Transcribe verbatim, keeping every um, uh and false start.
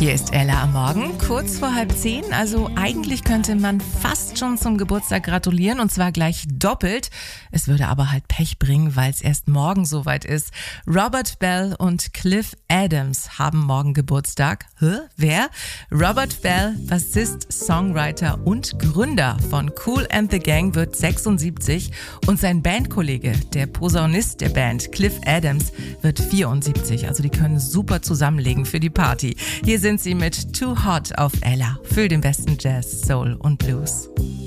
Hier ist Ella am Morgen, kurz vor halb zehn. Also eigentlich könnte man fast schon zum Geburtstag gratulieren und zwar gleich doppelt. Es würde aber halt Pech bringen, weil es erst morgen soweit ist. Robert Bell und Cliff Adams haben morgen Geburtstag. Hä? Wer? Robert Bell, Bassist, Songwriter und Gründer von Kool and the Gang, wird sechsundsiebzig und sein Bandkollege, der Posaunist der Band, Cliff Adams, wird vierundsiebzig. Also die können super zusammenlegen für die Party. Hier sind sie mit Too Hot auf Ella. Für den besten Jazz, Soul und Blues.